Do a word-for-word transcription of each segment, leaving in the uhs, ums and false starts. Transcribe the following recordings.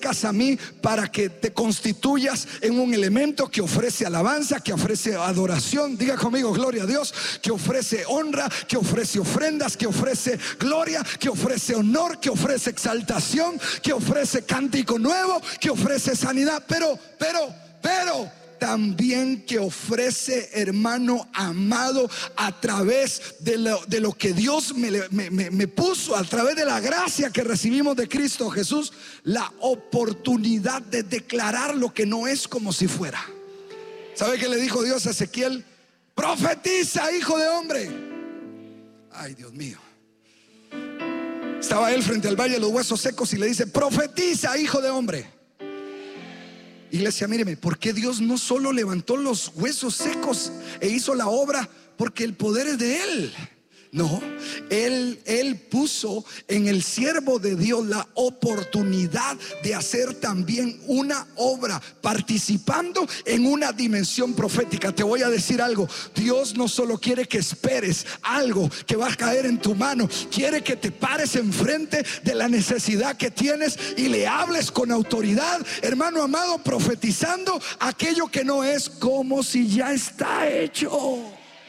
a mí para que te constituyas en un elemento que ofrece alabanza, que ofrece adoración. Diga conmigo, gloria a Dios. Que ofrece honra, que ofrece ofrendas, que ofrece gloria, que ofrece honor, que ofrece exaltación, que ofrece cántico nuevo, que ofrece sanidad. Pero, pero, pero también que ofrece, hermano amado, a través de lo, de lo que Dios me, me, me, me puso, a través de la gracia que recibimos de Cristo Jesús, la oportunidad de declarar lo que no es como si fuera. ¿Sabe qué le dijo Dios a Ezequiel? Profetiza, hijo de hombre. Ay, Dios mío. Estaba él frente al valle de los huesos secos y le dice: profetiza, hijo de hombre. Iglesia, míreme, porque Dios no solo levantó los huesos secos e hizo la obra porque el poder es de Él. No, Él, Él puso en el siervo de Dios la oportunidad de hacer también una obra, participando en una dimensión profética. Te voy a decir algo: Dios no solo quiere que esperes algo que va a caer en tu mano, quiere que te pares enfrente de la necesidad que tienes y le hables con autoridad, hermano amado, profetizando aquello que no es como si ya está hecho.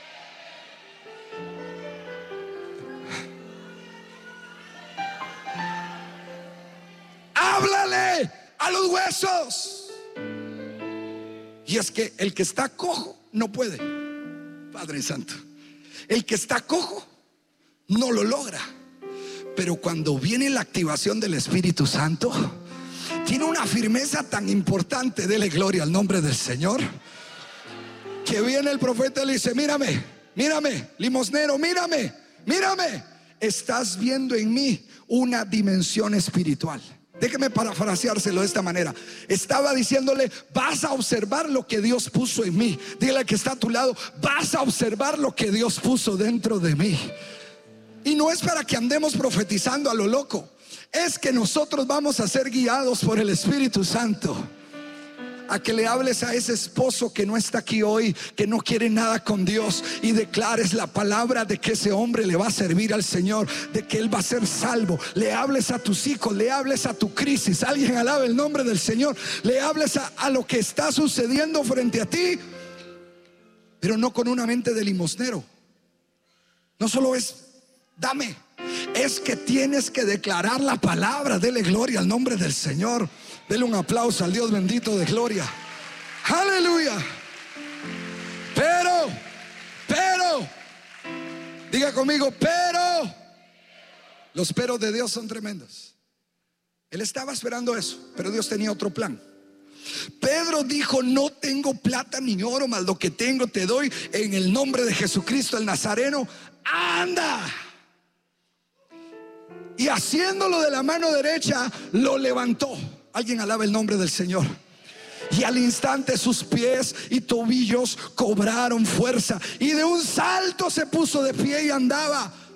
Háblale a los huesos. Y es que el que está cojo no puede, Padre Santo. El que está cojo no lo logra. Pero cuando viene la activación del Espíritu Santo, tiene una firmeza tan importante. Dele gloria al nombre del Señor. Que viene el profeta y le dice: mírame, mírame, limosnero, mírame, mírame. Estás viendo en mí una dimensión espiritual. Déjeme parafraseárselo de esta manera. Estaba diciéndole: vas a observar lo que Dios puso en mí. Dile al que está a tu lado: vas a observar lo que Dios puso dentro de mí. Y no es para que andemos profetizando a lo loco. Es que nosotros vamos a ser guiados por el Espíritu Santo a que le hables a ese esposo que no está aquí hoy, que no quiere nada con Dios, y declares la palabra de que ese hombre le va a servir al Señor, de que él va a ser salvo. Le hables a tus hijos, le hables a tu crisis. Alguien alabe el nombre del Señor. Le hables a, a lo que está sucediendo frente a ti, pero no con una mente de limosnero. No solo es dame, es que tienes que declarar la palabra. Dele gloria al nombre del Señor. Dele un aplauso al Dios bendito de gloria. Aleluya. Pero, pero, diga conmigo, pero los peros de Dios son tremendos. Él estaba esperando eso, pero Dios tenía otro plan. Pedro dijo: no tengo plata ni oro, mas lo que tengo te doy. En el nombre de Jesucristo el Nazareno, anda. Y haciéndolo de la mano derecha, lo levantó. Alguien alaba el nombre del Señor. Y al instante sus pies y tobillos cobraron fuerza, y de un salto se puso de pie y andaba.